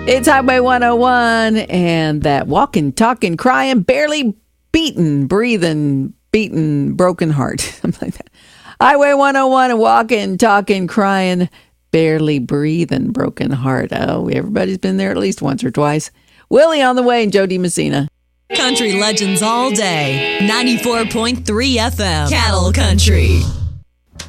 It's Highway 101 and that walking, talking, crying, barely beaten, breathing, beaten, broken heart. Something like that. Highway 101 and walking, talking, crying, barely breathing, broken heart. Oh, everybody's been there at least once or twice. Willie on the way and Joe DiMessina. Country legends all day. 94.3 FM. Cattle Country.